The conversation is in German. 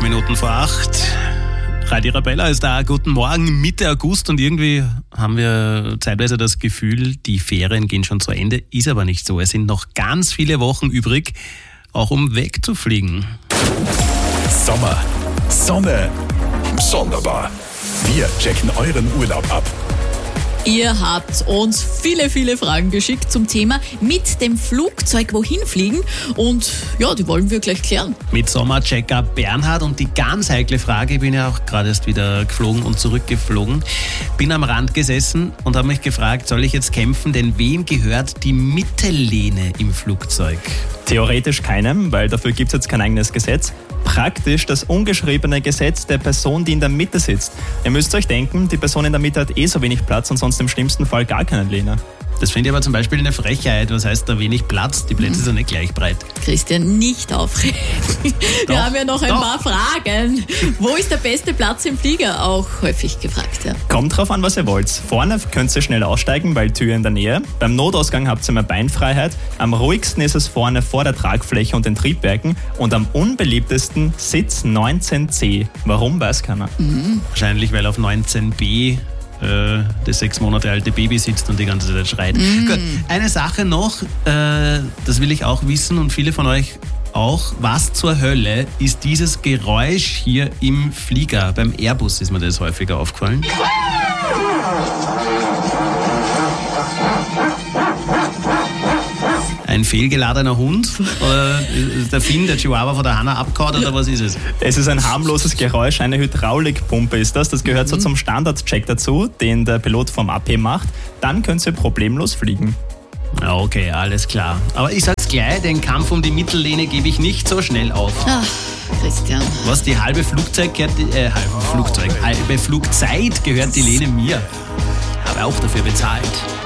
Minuten vor 8. Radio Arabella ist da. Guten Morgen, Mitte August, und irgendwie haben wir zeitweise das Gefühl, die Ferien gehen schon zu Ende. Ist aber nicht so. Es sind noch ganz viele Wochen übrig, auch um wegzufliegen. Sommer, Sonne, sonderbar. Wir checken euren Urlaub ab. Ihr habt uns viele Fragen geschickt zum Thema mit dem Flugzeug wohin fliegen, und ja, die wollen wir gleich klären. Mit Sommerchecker Bernhard, und die ganz heikle Frage, ich bin ja auch gerade erst wieder geflogen und zurückgeflogen, bin am Rand gesessen und habe mich gefragt, soll ich jetzt kämpfen, denn wem gehört die Mittellehne im Flugzeug? Theoretisch keinem, weil dafür gibt es jetzt kein eigenes Gesetz. Praktisch das ungeschriebene Gesetz der Person, die in der Mitte sitzt. Ihr müsst euch denken, die Person in der Mitte hat so wenig Platz und sonst im schlimmsten Fall gar keinen Lehner. Das finde ich aber zum Beispiel eine Frechheit. Was heißt da wenig Platz? Die Plätze sind nicht gleich breit. Christian, nicht aufregen. Wir haben ja noch ein paar Fragen. Wo ist der beste Platz im Flieger? Auch häufig gefragt, ja. Kommt drauf an, was ihr wollt. Vorne könnt ihr schnell aussteigen, weil Tür in der Nähe. Beim Notausgang habt ihr mehr Beinfreiheit. Am ruhigsten ist es vorne vor der Tragfläche und den Triebwerken. Und am unbeliebtesten Sitz 19C. Warum, weiß keiner. Wahrscheinlich, weil auf 19b das 6 Monate alte Baby sitzt und die ganze Zeit schreit. Gut, eine Sache noch, das will ich auch wissen und viele von euch auch. Was zur Hölle ist dieses Geräusch hier im Flieger? Beim Airbus ist mir das häufiger aufgefallen. Ein fehlgeladener Hund? Oder ist der Finn, der Chihuahua von der Hanna, abgehauen, oder was ist es? Es ist ein harmloses Geräusch, eine Hydraulikpumpe ist das. Das gehört so zum Standardcheck dazu, den der Pilot vom AP macht. Dann könnt ihr problemlos fliegen. Ja, okay, alles klar. Aber ich sag's gleich, den Kampf um die Mittellehne gebe ich nicht so schnell auf. Ach, Christian. Was, die halbe Flugzeit gehört halbe Flugzeit gehört die Lehne mir. Habe auch dafür bezahlt.